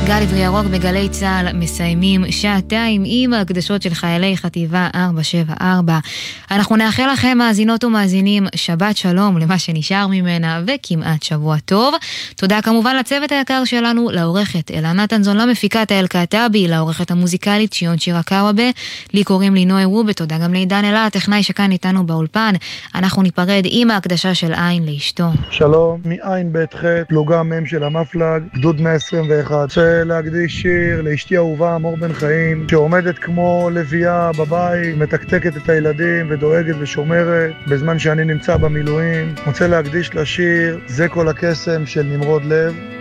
גל עברי ירוק בגלי צהל מסיימים שעתיים עם הקדשות של חיילי חטיבה 474. אנחנו נאחל לכם מאזינות ומאזינים שבת שלום למה שנשאר ממנה וכמעט שבוע טוב. תודה כמובן לצוות היקר שלנו, לעורכת אלנה תנזון, למפיקת האל קעטבי, לעורכת המוזיקלית שיון שירה קוואבה, לי קוראים לי נוי רובה, תודה גם לעידן אלה, הטכנאי שכאן איתנו באולפן. אנחנו ניפרד עם ההקדשה של עין לאשתו. שלום, מעין בית ח' פלוגה מ' של המפלג, גדוד 121. רוצה להקדיש שיר לאשתי אהובה מור בן חיים, שעומדת כמו לביאה בבית, מתקתקת את הילדים ודואגת ושומרת בזמן שאני נמצא במילואים. רוצה להקדיש לשיר זה כל הקסם של נמרוד לב.